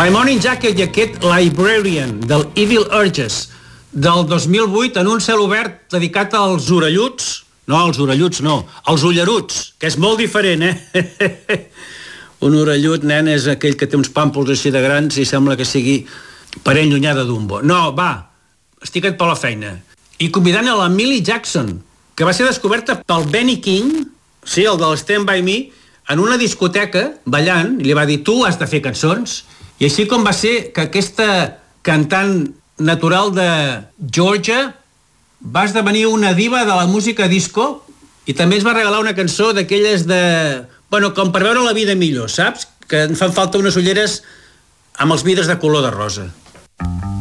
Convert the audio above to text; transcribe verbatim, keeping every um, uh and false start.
My Morning Jacket i aquest Librarian, del Evil Urges, del dos mil vuit, en un cel obert dedicat als orelluts. No, als orelluts no, als ulleruts, que és molt diferent, eh? Un orellut, nen, és aquell que té uns pàmpols així de grans i sembla que sigui parent llunyà de Dumbo. No, va, estica't per la feina. I convidant a la Millie Jackson, que va ser descoberta pel Benny King, sí, el del Stand By Me, en una discoteca, ballant, i li va dir, tu has de fer cançons. I així com va ser que aquesta cantant natural de Georgia va esdevenir una diva de la música disco i també ens va regalar una cançó d'aquelles de... Bueno, com per veure la vida millor, saps? Que en fan falta unes ulleres amb els vidres de color de rosa.